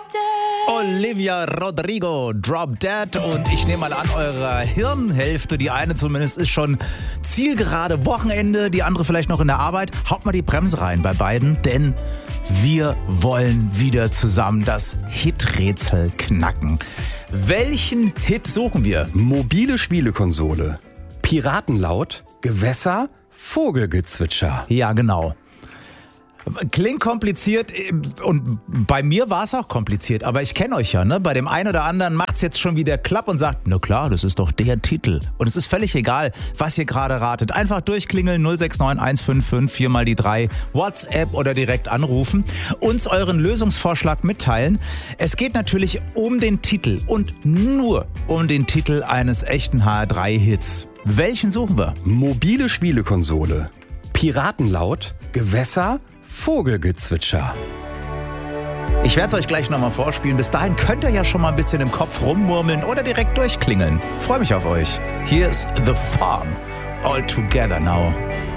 Olivia Rodrigo, Drop Dead. Und ich nehme mal an, eure Hirnhälfte, die eine zumindest, ist schon zielgerade Wochenende, die andere vielleicht noch in der Arbeit. Haut mal die Bremse rein bei beiden, denn wir wollen wieder zusammen das Hit-Rätsel knacken. Welchen Hit suchen wir? Mobile Spielekonsole, Piratenlaut, Gewässer, Vogelgezwitscher. Ja, genau. Klingt kompliziert und bei mir war es auch kompliziert, aber ich kenne euch ja, ne? Bei dem einen oder anderen macht es jetzt schon wieder Klapp und sagt, na klar, das ist doch der Titel. Und es ist völlig egal, was ihr gerade ratet. Einfach durchklingeln 069 155 4 mal die 3, WhatsApp oder direkt anrufen, uns euren Lösungsvorschlag mitteilen. Es geht natürlich um den Titel und nur um den Titel eines echten HR3-Hits. Welchen suchen wir? Mobile Spielekonsole, Piratenlaut, Gewässer, Vogelgezwitscher. Ich werde es euch gleich nochmal vorspielen. Bis dahin könnt ihr ja schon mal ein bisschen im Kopf rummurmeln oder direkt durchklingeln. Freue mich auf euch. Hier ist The Farm. All Together Now.